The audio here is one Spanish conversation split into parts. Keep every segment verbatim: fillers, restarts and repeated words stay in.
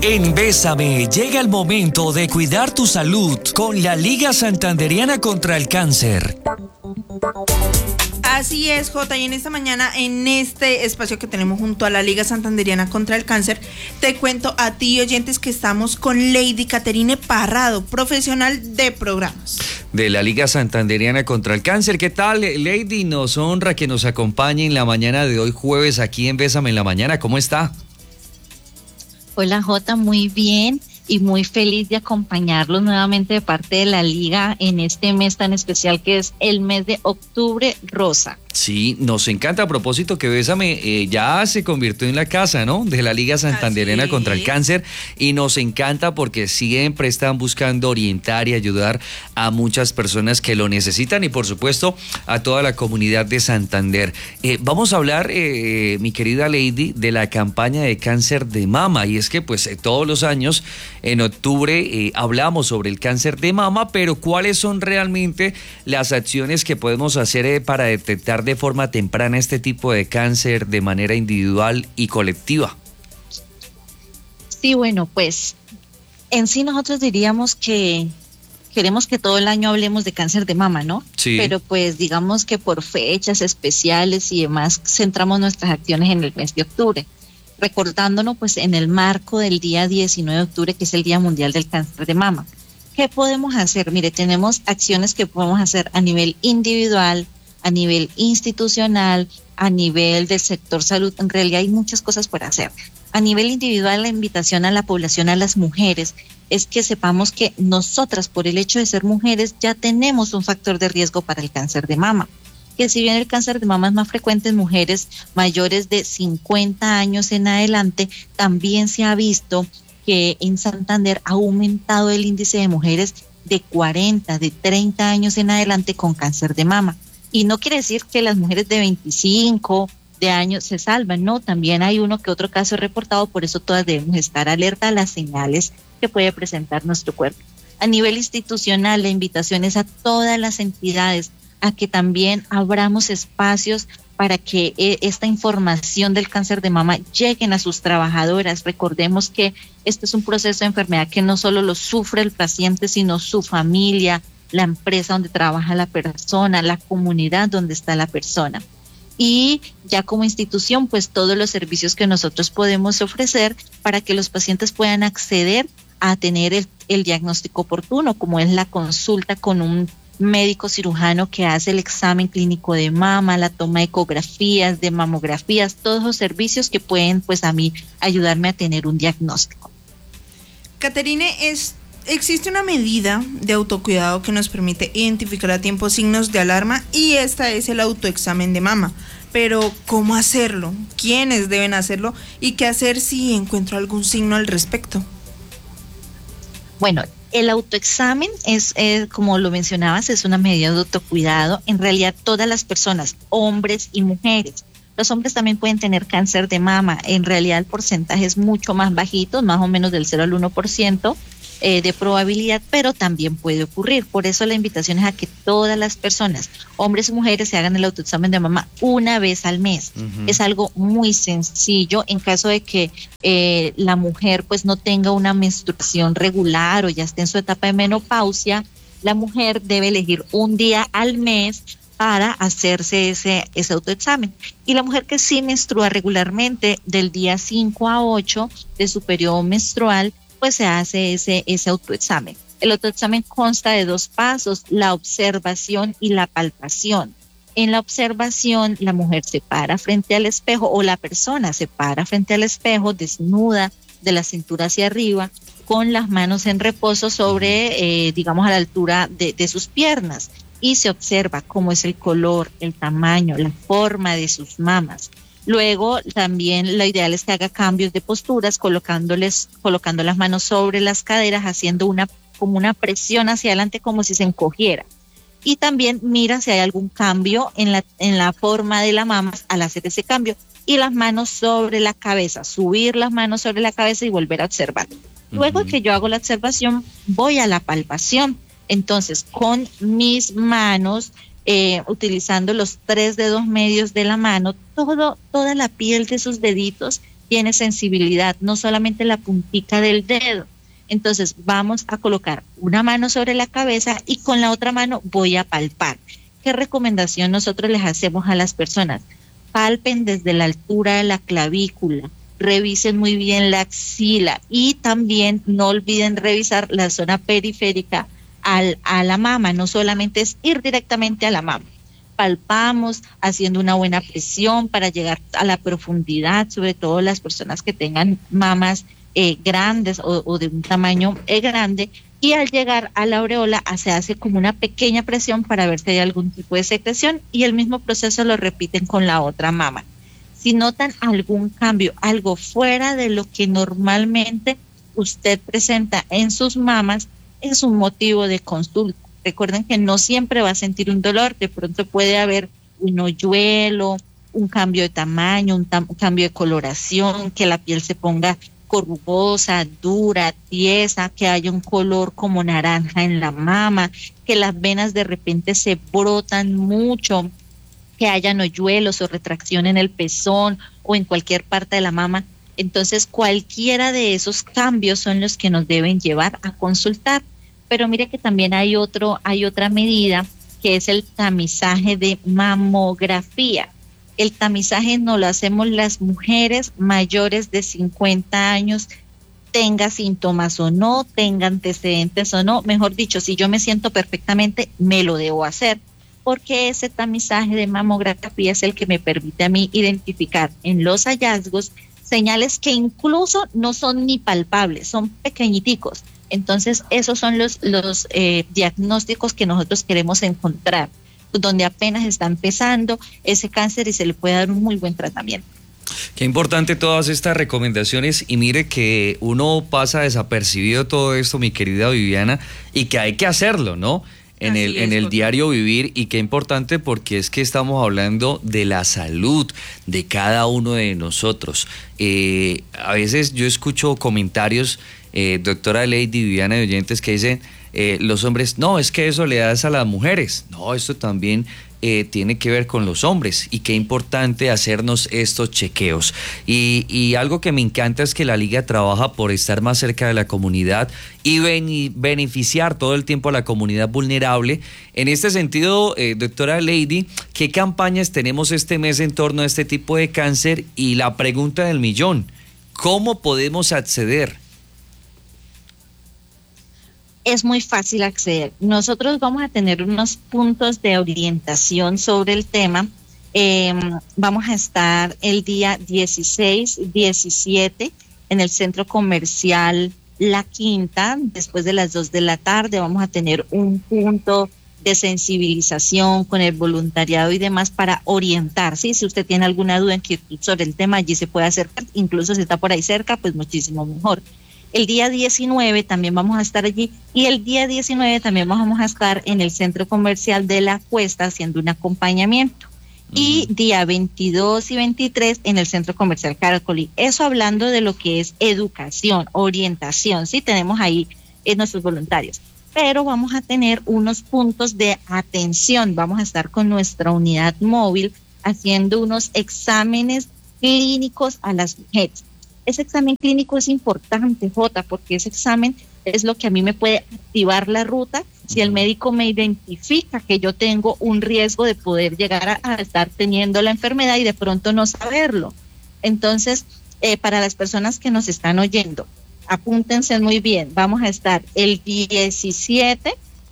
En Bésame llega el momento de cuidar tu salud con la Liga Santanderiana contra el Cáncer. Así es, Jota, y en esta mañana, en este espacio que tenemos junto a la Liga Santanderiana contra el Cáncer, te cuento a ti, oyentes, que estamos con Lady Caterine Parrado, profesional de programas de la Liga Santanderiana contra el Cáncer. ¿Qué tal, Lady? Nos honra que nos acompañe en la mañana de hoy, jueves, aquí en Bésame en la Mañana. ¿Cómo está? Hola, Jota, muy bien y muy feliz de acompañarlos nuevamente de parte de la Liga en este mes tan especial que es el mes de Octubre Rosa. Sí, nos encanta. A propósito que Bésame eh, ya se convirtió en la casa, ¿no?, de la Liga Santanderiana contra el Cáncer, y nos encanta porque siempre están buscando orientar y ayudar a muchas personas que lo necesitan y por supuesto a toda la comunidad de Santander. Eh, vamos a hablar, eh, mi querida Lady, de la campaña de cáncer de mama, y es que pues eh, todos los años en octubre eh, hablamos sobre el cáncer de mama, pero ¿cuáles son realmente las acciones que podemos hacer eh, para detectar de forma temprana este tipo de cáncer de manera individual y colectiva? Sí, bueno, pues en sí nosotros diríamos que queremos que todo el año hablemos de cáncer de mama, ¿no? Sí. Pero pues digamos que por fechas especiales y demás centramos nuestras acciones en el mes de octubre, recordándonos pues en el marco del día diecinueve de octubre, que es el Día Mundial del Cáncer de Mama. ¿Qué podemos hacer? Mire, tenemos acciones que podemos hacer a nivel individual, a nivel institucional, a nivel del sector salud. En realidad hay muchas cosas por hacer. A nivel individual, la invitación a la población, a las mujeres, es que sepamos que nosotras, por el hecho de ser mujeres, ya tenemos un factor de riesgo para el cáncer de mama. Que si bien el cáncer de mama es más frecuente en mujeres mayores de cincuenta años en adelante, también se ha visto que en Santander ha aumentado el índice de mujeres de cuarenta, de treinta años en adelante con cáncer de mama. Y no quiere decir que las mujeres de veinticinco de años se salvan, no, también hay uno que otro caso reportado, por eso todas debemos estar alerta a las señales que puede presentar nuestro cuerpo. A nivel institucional, la invitación es a todas las entidades a que también abramos espacios para que eh, esta información del cáncer de mama lleguen a sus trabajadoras. Recordemos que este es un proceso de enfermedad que no solo lo sufre el paciente, sino su familia, la empresa donde trabaja la persona, la comunidad donde está la persona. Y ya como institución, pues todos los servicios que nosotros podemos ofrecer para que los pacientes puedan acceder a tener el, el diagnóstico oportuno, como es la consulta con un médico cirujano que hace el examen clínico de mama, la toma de ecografías, de mamografías, todos los servicios que pueden pues a mí ayudarme a tener un diagnóstico. Caterine, es existe una medida de autocuidado que nos permite identificar a tiempo signos de alarma, y esta es el autoexamen de mama. Pero, ¿cómo hacerlo? ¿Quiénes deben hacerlo? ¿Y qué hacer si encuentro algún signo al respecto? Bueno, el autoexamen es, eh, como lo mencionabas, es una medida de autocuidado. En realidad, todas las personas, hombres y mujeres. Los hombres también pueden tener cáncer de mama. En realidad, el porcentaje es mucho más bajito, más o menos del cero al uno por ciento. Eh, de probabilidad, pero también puede ocurrir. Por eso la invitación es a que todas las personas, hombres y mujeres, se hagan el autoexamen de mama una vez al mes. Uh-huh. Es algo muy sencillo. En caso de que eh, la mujer pues no tenga una menstruación regular o ya esté en su etapa de menopausia, la mujer debe elegir un día al mes para hacerse ese, ese autoexamen. Y la mujer que sí menstrua regularmente, del día cinco a ocho de su periodo menstrual, pues se hace ese, ese autoexamen. El autoexamen consta de dos pasos: la observación y la palpación. En la observación, la mujer se para frente al espejo, o la persona se para frente al espejo, desnuda de la cintura hacia arriba, con las manos en reposo sobre, eh, digamos, a la altura de, de sus piernas, y se observa cómo es el color, el tamaño, la forma de sus mamas. Luego también lo ideal es que haga cambios de posturas, colocándoles, colocando las manos sobre las caderas, haciendo una, como una presión hacia adelante, como si se encogiera. Y también mira si hay algún cambio en la, en la forma de la mama al hacer ese cambio. Y las manos sobre la cabeza, subir las manos sobre la cabeza y volver a observar. Luego uh-huh. que yo hago la observación, voy a la palpación. Entonces, con mis manos, Eh, utilizando los tres dedos medios de la mano, todo, toda la piel de sus deditos tiene sensibilidad, no solamente la puntica del dedo. Entonces vamos a colocar una mano sobre la cabeza y con la otra mano voy a palpar. ¿Qué recomendación nosotros les hacemos a las personas? Palpen desde la altura de la clavícula, revisen muy bien la axila y también no olviden revisar la zona periférica al, a la mama, no solamente es ir directamente a la mama. Palpamos haciendo una buena presión para llegar a la profundidad, sobre todo las personas que tengan mamas eh, grandes o, o de un tamaño eh, grande, y al llegar a la aureola se hace como una pequeña presión para ver si hay algún tipo de secreción y el mismo proceso lo repiten con la otra mama. Si notan algún cambio, algo fuera de lo que normalmente usted presenta en sus mamas, es un motivo de consulta. Recuerden que no siempre va a sentir un dolor, de pronto puede haber un hoyuelo, un cambio de tamaño, un, tam- un cambio de coloración, que la piel se ponga corrugosa, dura, tiesa, que haya un color como naranja en la mama, que las venas de repente se brotan mucho, que hayan hoyuelos o retracción en el pezón o en cualquier parte de la mama. Entonces, cualquiera de esos cambios son los que nos deben llevar a consultar. Pero mire que también hay otro, hay otra medida que es el tamizaje de mamografía. El tamizaje no lo hacemos las mujeres mayores de cincuenta años, tenga síntomas o no, tenga antecedentes o no. Mejor dicho, si yo me siento perfectamente, me lo debo hacer, porque ese tamizaje de mamografía es el que me permite a mí identificar en los hallazgos señales que incluso no son ni palpables, son pequeñiticos. Entonces, esos son los, los eh, diagnósticos que nosotros queremos encontrar, donde apenas está empezando ese cáncer y se le puede dar un muy buen tratamiento. Qué importante todas estas recomendaciones, y mire que uno pasa desapercibido todo esto, mi querida Viviana, y que hay que hacerlo, ¿no? En Así el, es, en el porque... diario vivir, y qué importante porque es que estamos hablando de la salud de cada uno de nosotros. Eh, a veces yo escucho comentarios, eh, doctora Lady, Viviana, de oyentes que dicen, eh, los hombres, no, es que eso le das a las mujeres. No, esto también eh, tiene que ver con los hombres, y qué importante hacernos estos chequeos. Y, y algo que me encanta es que la Liga trabaja por estar más cerca de la comunidad y ben- beneficiar todo el tiempo a la comunidad vulnerable. En este sentido, eh, doctora Lady, ¿qué campañas tenemos este mes en torno a este tipo de cáncer? Y la pregunta del millón, ¿cómo podemos acceder? Es muy fácil acceder. Nosotros vamos a tener unos puntos de orientación sobre el tema. Eh, vamos a estar el día dieciséis, diecisiete en el Centro Comercial La Quinta, después de las dos de la tarde. Vamos a tener un punto de sensibilización con el voluntariado y demás para orientar, ¿sí? Si usted tiene alguna duda, inquietud sobre el tema, allí se puede acercar. Incluso si está por ahí cerca, pues muchísimo mejor. El día diecinueve también vamos a estar allí, y el día diecinueve también vamos a estar en el Centro Comercial de La Cuesta haciendo un acompañamiento. Uh-huh. Y día veintidós y veintitrés en el Centro Comercial Caracolí. Eso hablando de lo que es educación, orientación, sí, tenemos ahí eh, nuestros voluntarios. Pero vamos a tener unos puntos de atención, vamos a estar con nuestra unidad móvil haciendo unos exámenes clínicos a las mujeres. Ese examen clínico es importante, Jota, porque ese examen es lo que a mí me puede activar la ruta si el médico me identifica que yo tengo un riesgo de poder llegar a, a estar teniendo la enfermedad y de pronto no saberlo. Entonces, eh, para las personas que nos están oyendo, apúntense muy bien, vamos a estar el diecisiete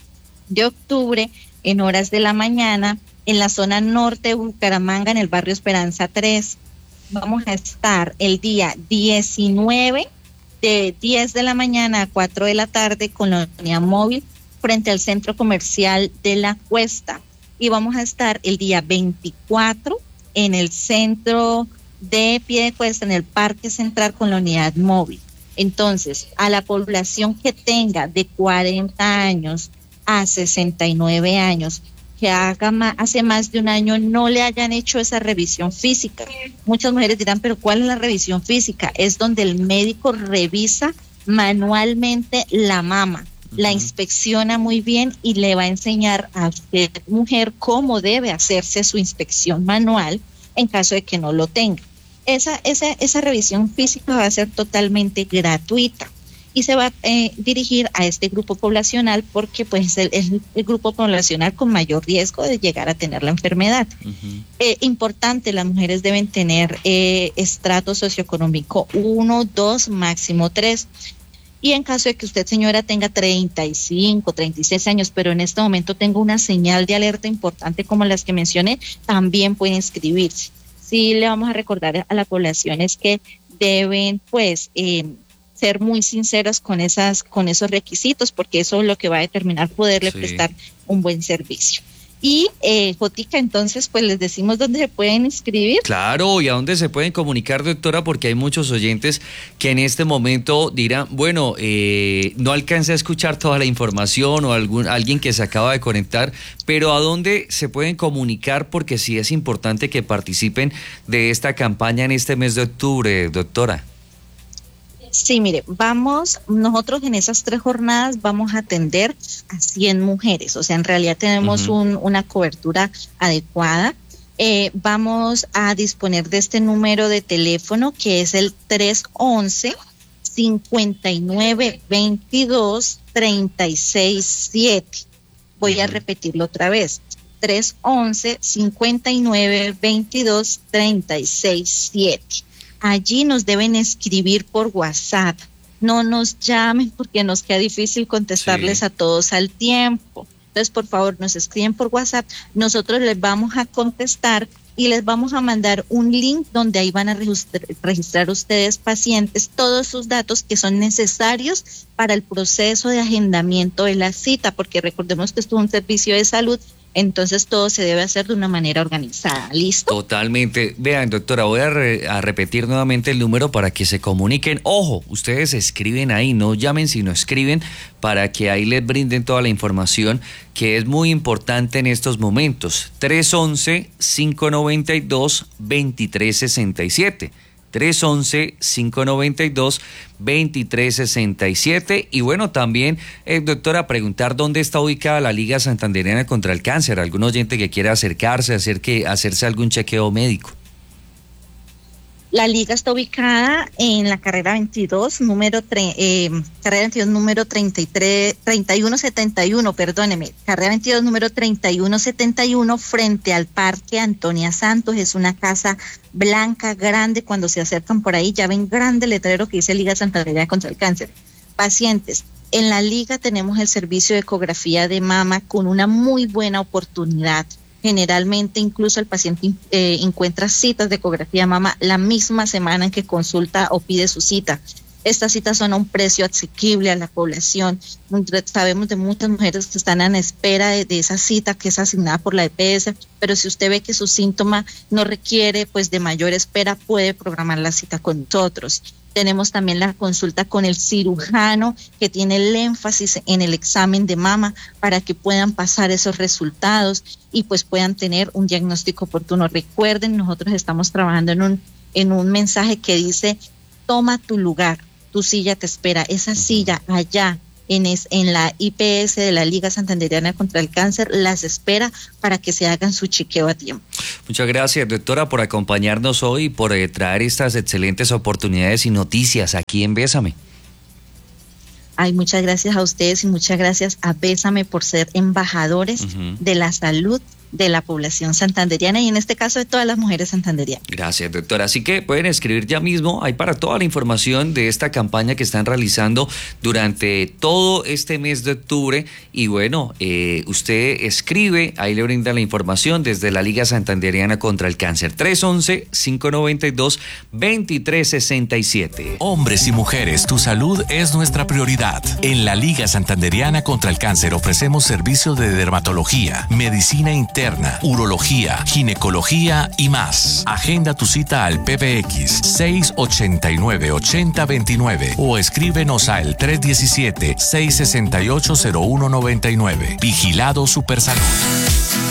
de octubre en horas de la mañana en la zona norte de Bucaramanga, en el barrio Esperanza tres. Vamos a estar el día diecinueve de diez de la mañana a cuatro de la tarde con la unidad móvil frente al Centro Comercial de La Cuesta. Y vamos a estar el día veinticuatro en el centro de Piedecuesta, en el Parque Central con la unidad móvil. Entonces, a la población que tenga de cuarenta años a sesenta y nueve años, que haga más, hace más de un año no le hayan hecho esa revisión física. Muchas mujeres dirán, pero ¿cuál es la revisión física? Es donde el médico revisa manualmente la mama, uh-huh. la inspecciona muy bien y le va a enseñar a usted, mujer, cómo debe hacerse su inspección manual en caso de que no lo tenga. Esa, esa, esa revisión física va a ser totalmente gratuita y se va a eh, dirigir a este grupo poblacional porque pues es el, es el grupo poblacional con mayor riesgo de llegar a tener la enfermedad. Uh-huh. Eh, importante, las mujeres deben tener eh, estrato socioeconómico uno, dos, máximo tres. Y en caso de que usted, señora, tenga treinta y cinco, treinta y seis años, pero en este momento tenga una señal de alerta importante como las que mencioné, también puede inscribirse. Sí, le vamos a recordar a la población es que deben, pues, eh, ser muy sinceros con esas, con esos requisitos, porque eso es lo que va a determinar poderle sí. prestar un buen servicio. Y, eh, Jotica, entonces, pues les decimos dónde se pueden inscribir. Claro, y a dónde se pueden comunicar, doctora, porque hay muchos oyentes que en este momento dirán, bueno, eh, no alcancé a escuchar toda la información o algún alguien que se acaba de conectar, pero a dónde se pueden comunicar, porque sí es importante que participen de esta campaña en este mes de octubre, doctora. Sí, mire, vamos, nosotros en esas tres jornadas vamos a atender a cien mujeres, o sea, en realidad tenemos uh-huh. un, una cobertura adecuada. Eh, vamos a disponer de este número de teléfono que es el tres once, cincuenta y nueve, veintidós, treinta y seis, siete. Voy uh-huh. a repetirlo otra vez. tres once, cincuenta y nueve, veintidós, treinta y seis, siete. Allí nos deben escribir por WhatsApp. No nos llamen porque nos queda difícil contestarles sí. a todos al tiempo. Entonces, por favor, nos escriben por WhatsApp. Nosotros les vamos a contestar y les vamos a mandar un link donde ahí van a registrar, registrar ustedes, pacientes, todos sus datos que son necesarios para el proceso de agendamiento de la cita, porque recordemos que esto es un servicio de salud. Entonces todo se debe hacer de una manera organizada, ¿listo? Totalmente. Vean, doctora, voy a, re, a repetir nuevamente el número para que se comuniquen. Ojo, ustedes escriben ahí, no llamen sino escriben para que ahí les brinden toda la información que es muy importante en estos momentos. tres once, cinco noventa y dos, veintitrés sesenta y siete. tres once, cinco noventa y dos, veintitrés sesenta y siete. Y bueno, también, eh, doctora, preguntar dónde está ubicada la Liga Santandereana contra el Cáncer. Algún oyente que quiera acercarse, hacer que, hacerse algún chequeo médico. La liga está ubicada en la carrera veintidós, número tre, eh, carrera veintidós, número treinta y tres, treinta y uno setenta y uno, perdóneme, carrera veintidós, número treinta y uno setenta y uno, frente al Parque Antonia Santos. Es una casa blanca, grande. Cuando se acercan por ahí ya ven grande letrero que dice Liga Santandereana contra el Cáncer. Pacientes, en la liga tenemos el servicio de ecografía de mama con una muy buena oportunidad. Generalmente incluso el paciente eh, encuentra citas de ecografía de mama la misma semana en que consulta o pide su cita. Estas citas son a un precio asequible a la población. Sabemos de muchas mujeres que están en espera de, de esa cita que es asignada por la E P S, pero si usted ve que su síntoma no requiere pues de mayor espera, puede programar la cita con nosotros. Tenemos también la consulta con el cirujano que tiene el énfasis en el examen de mama para que puedan pasar esos resultados y pues puedan tener un diagnóstico oportuno. Recuerden, nosotros estamos trabajando en un, en un mensaje que dice, toma tu lugar, tu silla te espera. Esa silla allá en, es, en la I P S de la Liga Santandereana contra el Cáncer las espera para que se hagan su chequeo a tiempo. Muchas gracias, doctora, por acompañarnos hoy y por eh, traer estas excelentes oportunidades y noticias aquí en Bésame. Ay, muchas gracias a ustedes y muchas gracias a Bésame por ser embajadores uh-huh. de la salud de la población santandereana y en este caso de todas las mujeres santandereanas. Gracias, doctora. Así que pueden escribir ya mismo, hay para toda la información de esta campaña que están realizando durante todo este mes de octubre y bueno, eh, usted escribe, ahí le brinda la información desde la Liga Santandereana contra el Cáncer. tres once, cinco noventa y dos, veintitrés sesenta y siete. Hombres y mujeres, tu salud es nuestra prioridad. En la Liga Santandereana contra el Cáncer ofrecemos servicios de dermatología, medicina interna, urología, ginecología y más. Agenda tu cita al P B X seis ochenta y nueve, ochenta veintinueve o escríbenos al tres diecisiete, seis sesenta y ocho, cero uno noventa y nueve. Vigilado Supersalud.